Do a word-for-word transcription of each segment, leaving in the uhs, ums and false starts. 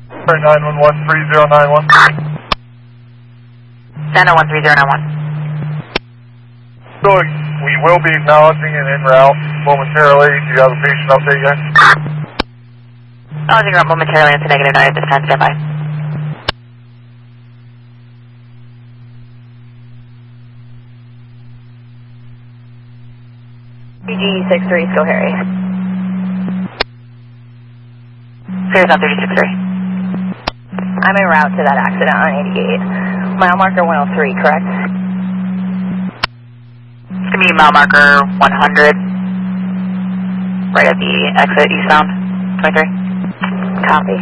nine one one three zero nine one. Center one three zero nine one. So we will be acknowledging an en route momentarily. Do you have a patient update yet? Acknowledging route momentarily. It's a negative nine at this time. Stand by. B G six three, go Harry. Clears on thirty six three. I'm en route to that accident on eighty-eight. Mile marker one oh three, correct? It's going to be mile marker one hundred. Right at the exit eastbound. twenty-three. Copy.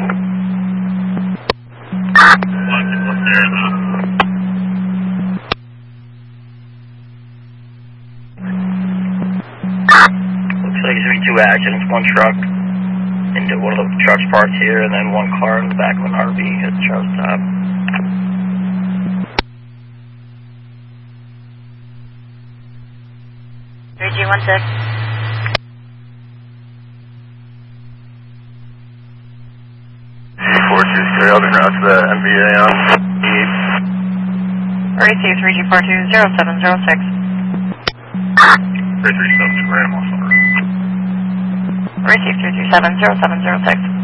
Looks like there's going to be two accidents. One truck into one of the truck's parts here, and then one car in the back of an R V at the truck's top. three G one six. four two three, I'll be route to the M V A on eight. Receive three G four two zero seven zero six. three three seven, Graham, also. Receive three three seven zero seven zero six.